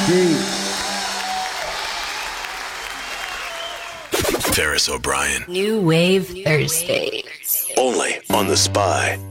Ferris O'Brien. New Wave Thursdays. Only on The Spy.